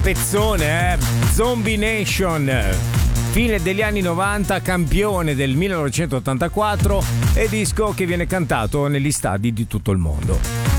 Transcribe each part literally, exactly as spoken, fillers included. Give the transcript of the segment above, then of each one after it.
pezzone, eh? Zombie Nation, fine degli anni novanta, campione del millenovecentottantaquattro e disco che viene cantato negli stadi di tutto il mondo.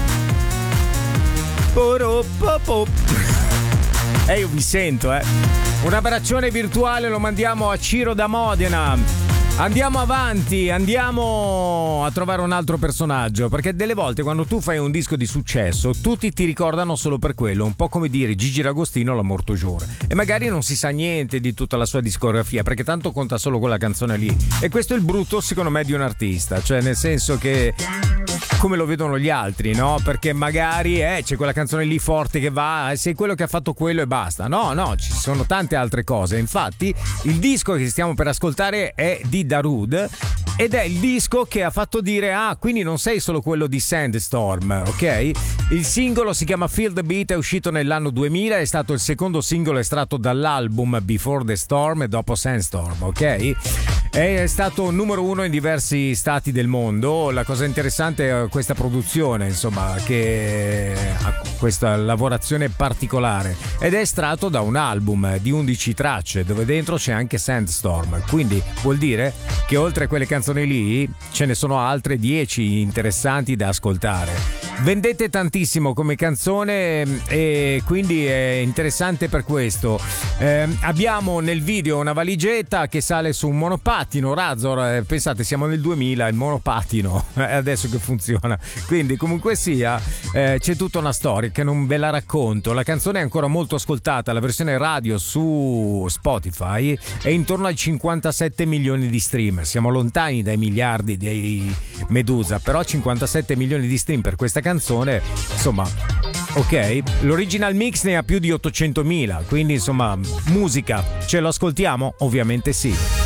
E eh, io vi sento, eh. Un abbraccione virtuale lo mandiamo a Ciro da Modena. Andiamo avanti, andiamo a trovare un altro personaggio, perché delle volte quando tu fai un disco di successo tutti ti ricordano solo per quello, un po' come dire Gigi D'Agostino, la Morto Giore, e magari non si sa niente di tutta la sua discografia, perché tanto conta solo quella canzone lì. E questo è il brutto, secondo me, di un artista, cioè nel senso che come lo vedono gli altri, no? Perché magari eh, c'è quella canzone lì forte che va, sei quello che ha fatto quello e basta. No, no, ci sono tante altre cose. Infatti il disco che stiamo per ascoltare è di Darude ed è il disco che ha fatto dire ah, quindi non sei solo quello di Sandstorm, ok? Il singolo si chiama Feel the Beat, è uscito nell'anno duemila, è stato il secondo singolo estratto dall'album Before the Storm e dopo Sandstorm, ok? È stato numero uno in diversi stati del mondo. La cosa interessante è questa produzione, insomma, che ha questa lavorazione particolare ed è estratto da un album di undici tracce dove dentro c'è anche Sandstorm, quindi vuol dire che oltre a quelle canzoni lì ce ne sono altre dieci interessanti da ascoltare. Vendete tantissimo come canzone e quindi è interessante per questo. Eh, abbiamo nel video una valigetta che sale su un monopattino Razor, eh, pensate siamo nel duemila, il monopattino è adesso che funziona, quindi comunque sia eh, c'è tutta una storia che non ve la racconto. La canzone è ancora molto ascoltata, la versione radio su Spotify è intorno ai cinquantasette milioni di stream, siamo lontani dai miliardi dei Medusa, però cinquantasette milioni di stream per questa canzone, insomma, ok, l'original mix ne ha più di ottocentomila, quindi insomma musica, ce lo ascoltiamo? Ovviamente sì.